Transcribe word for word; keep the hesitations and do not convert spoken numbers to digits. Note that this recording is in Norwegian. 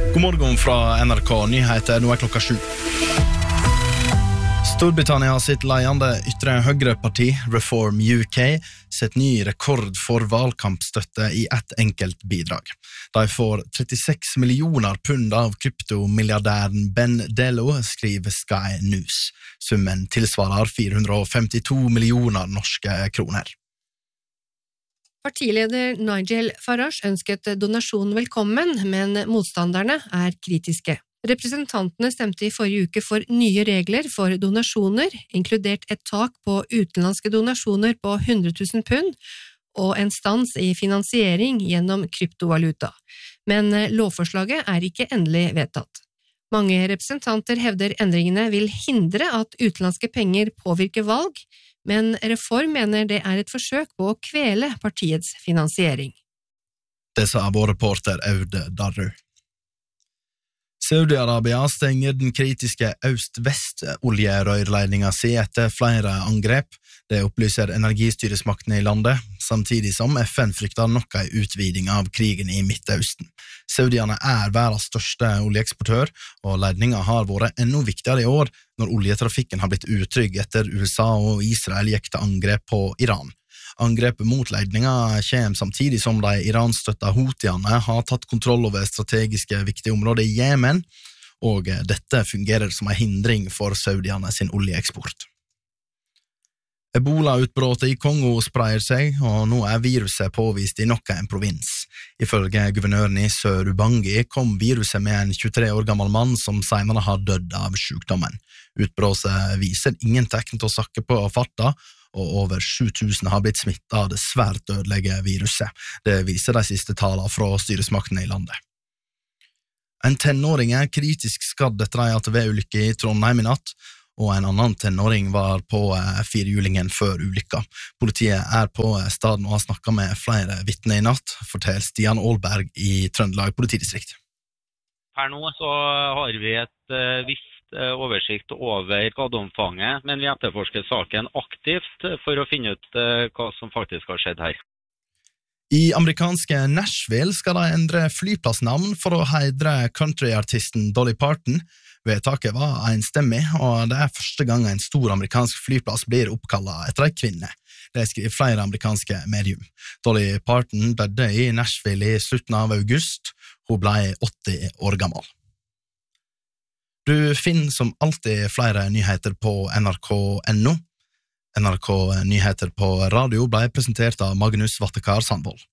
God morgen fra N R K Nyheter, nå er klokka sju. Storbritannia sitt ledende ytre høyreparti, Reform U K, setter ny rekord for valgkampstøtte i ett enkelt bidrag. De får trettiseks millioner pund av kryptomilliardæren Ben Dello, skriver Sky News. Summen tilsvarer fire hundre og femtito millioner norske kroner. Partileder Nigel Farage ønsket donasjonen velkommen, men motstanderne er kritiske. Representantene stemte i forrige uke for nye regler for donasjoner, inkludert et tak på utenlandske donasjoner på hundre tusen pund og en stans i finansiering gjennom kryptovaluta. Men lovforslaget er ikke endelig vedtatt. Mange representanter hevder endringene vil hindre at utenlandske penger påvirker valg, men Reform mener det er et forsøk på å kvele partiets finansiering. Det sa vår reporter Aude Darru. Saudi-Arabia stenger den kritiske øst-vest-oljerørleidningen si etter flere angrep. Det opplyser energistyresmaktene i landet, samtidig som F N frykter nok en utviding av krigen i Midtøsten. Saudiene er verdens største oljeeksportør, og leidningen har vært enda viktigere i år når oljetrafikken har blitt utrygg etter U S A og Israel gikk til angrep på Iran. Angrepet mot leidningen kommer samtidig som de Iran-støtta Houthiene har tatt kontroll over strategiske viktige områder i Jemen, og dette fungerer som en hindring for Saudiene sin oljeeksport. Ebola-utbrottet i Kongo spreier seg, og nå er viruset påvist i nok en provins. Ifølge guvernøren i Sør-Ubangi kom viruset med en tjuetre år gammel mann som senere har dødd av sykdommen. Utbrottet viser ingen tegn til å sakke på farta, og over sju tusen har blitt smittet av det svært dødelige viruset. Det viser de siste tallene fra styresmaktene i landet. En tenåring er kritisk skadd etter en A T V-ulykke i Trondheim i natt, og en annen tenåring var på firehjulingen før ulykka. Politiet er på staden og har snakket med flere vitner i natt, forteller Stian Aalberg i Trøndelag politidistrikt. Per nå så har vi et visst oversikt over skadeomfanget, men vi etterforsker saken aktivt for å finne ut hva som faktisk har skjedd her. I amerikanske Nashville skal de endre flyplassnavn for å heidre countryartisten Dolly Parton. Vedtaket var enstemmig, og det er første gang en stor amerikansk flyplass blir oppkallet etter en kvinne. Det skriver flere amerikanske medium. Dolly Parton døde i Nashville i slutten av august. Hun ble åtti år gammel. Du finner som alltid flere nyheter på N R K punktum N O. N R K Nyheter på radio ble presentert av Magnus Vattekar Sandvold.